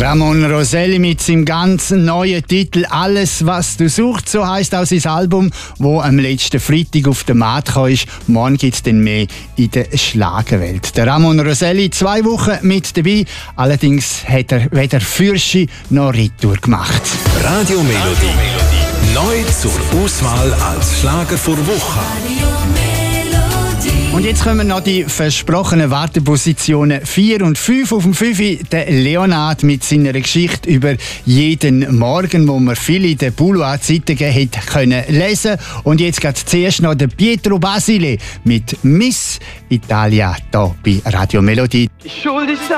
Ramon Roselli mit seinem ganz neuen Titel «Alles, was du suchst», so heisst auch sein Album, wo am letzten Freitag auf den Markt kam. Morgen gibt es dann mehr in der Schlagerwelt. Der Ramon Roselli 2 Wochen mit dabei, allerdings hat er weder Fürschi noch Retour gemacht. Radio Melodie. Neu zur Auswahl als Schlager vor Woche. Und jetzt kommen noch die versprochenen Wartepositionen 4 und 5. Auf dem 5. der Leonard mit seiner Geschichte über jeden Morgen, wo man viele der Boulevard-Zeitungen hätte können lesen. Und jetzt geht zuerst noch der Pietro Basile mit Miss Italia hier bei Radio Melodie.